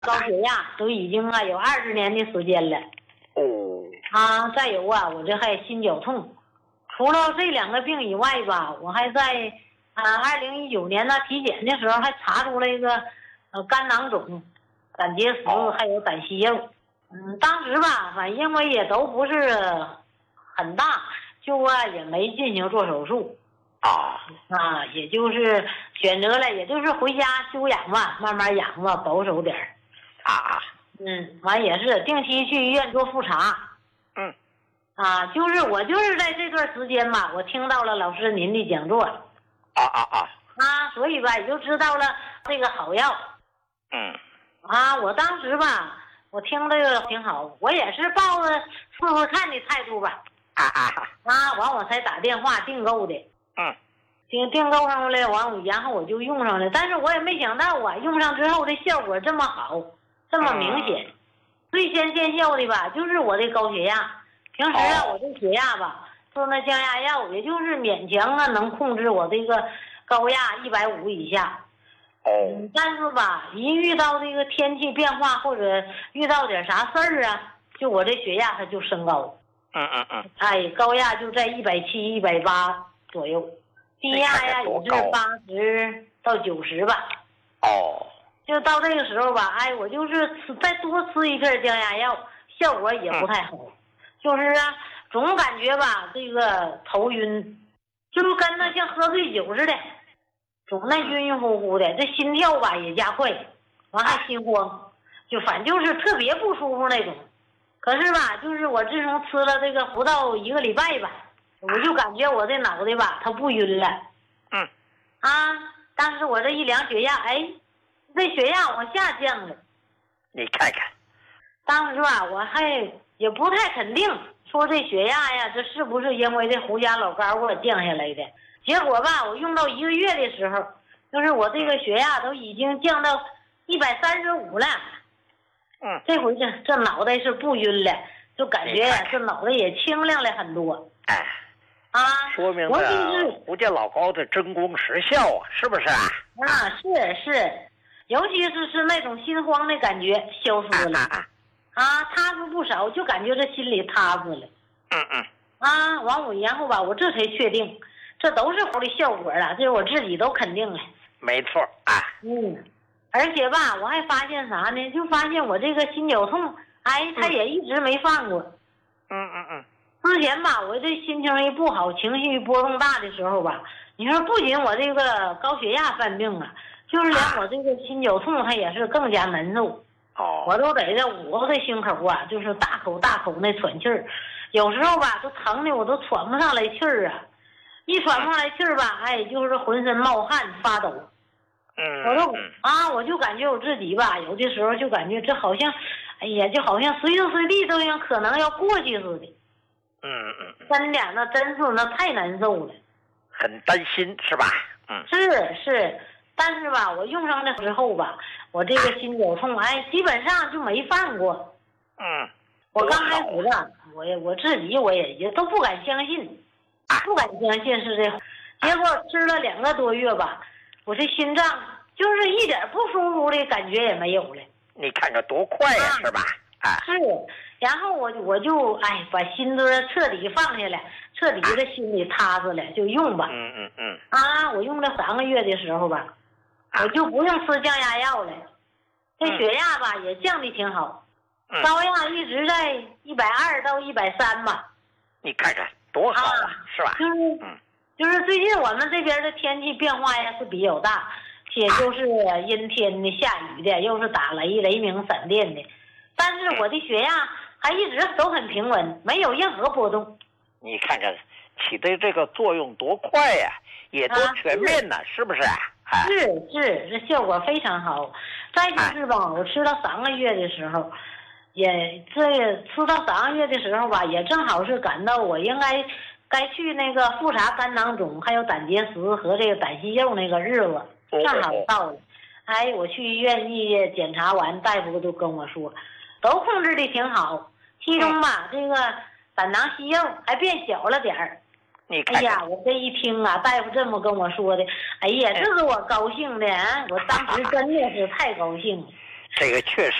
高血压都已经有20年的时间了。再有我这还心绞痛。除了这2个病以外吧，我还在2019年呢体检的时候还查出了一个肝囊肿、胆结石还有胆息肉。当时吧，反正因为也都不是很大，就也没进行做手术。也就是选择了，也就是回家休养吧，慢慢养吧，保守点。完也是定期去医院做复查。就是我就是在这段时间吧，我听到了老师您的讲座。所以吧也就知道了这个好药。我当时吧，我听这个挺好，我也是抱着试试看的态度吧。完我才打电话订购的。订购上了，然后我就用上了，但是我也没想到用上之后的效果这么好，这么明显。最先见效的吧，就是我的高血压。平时我这血压吧，做那降压药，也就是勉强能控制我这个高压150以下。但是吧，一遇到这个天气变化或者遇到点啥事儿就我这血压它就升高。高压就在170、180左右，低压也是80到90吧。就到这个时候吧，我就是再多吃一片降压药，效果也不太好。就是总感觉吧这个头晕，就跟那像喝醉酒似的，总那晕晕乎乎的，这心跳吧也加快，完还心慌，就反正就是特别不舒服那种。可是吧，就是我自从吃了这个不到1个礼拜吧，我就感觉我这脑袋吧它不晕了。但是我这一量血压，这血压往下降了。 你看看， 当时吧我还也不太肯定说这血压这是不是因为这胡家老膏给我降下来的。结果吧我用到1个月的时候，就是我这个血压都已经降到135了。这回这脑袋是不晕了，就感觉这脑袋也清亮了很多。 说明这胡家老膏的真功实效是不是是，尤其是那种心慌的感觉消失了。踏实不少，就感觉这心里踏实了。然后吧，我这才确定，这都是好的效果了，这是我自己都肯定了。 没错而且吧，我还发现啥呢？就发现我这个心绞痛，它也一直没放过。之前吧，我这心情一不好，情绪波动大的时候吧，你说不仅我这个高血压犯病就是连我这个心绞痛，它也是更加难受。我都得这捂着这心口就是大口大口那喘气儿，有时候吧都疼的我都喘不上来气儿一喘不上来气儿吧，就是浑身冒汗发抖。我就感觉我自己吧，有的时候就感觉这好像，就好像随时随地都有可能要过去似的。真的，那真是那太难受了， 很担心是吧？ 是，但是吧，我用上的时候吧，我这个心绞痛，基本上就没犯过。我刚开始吧，我自己我也都不敢相信，是这，结果吃了2个多月吧，我这心脏就是一点不舒服的感觉也没有了。 你看看多快是吧？ 是，然后我就把心都彻底放下来，彻底的心里踏实了，就用吧。我用了3个月的时候吧，我就不用吃降压药了，这血压吧也降的挺好，高压一直在120到130吧。 你看看多好是吧？ 就是最近我们这边的天气变化是比较大，且就是阴天的、下雨的，又是打雷鸣、闪电的。但是我的血压还一直都很平稳，没有任何波动。 你看看起的这个作用多快也多全面是不是是，这效果非常好。再就是吧，我吃到3个月的时候，吃到3个月的时候吧，也正好是赶到我应该去那个复查肝囊肿还有胆结石和这个胆息肉那个日子，正好到了。我去医院一检查完，大夫都跟我说都控制的挺好，其中吧这个胆囊息肉还变小了点儿。 你看看我这一听大夫这么跟我说的，这是我高兴的我当时真的是太高兴了。 这个确实。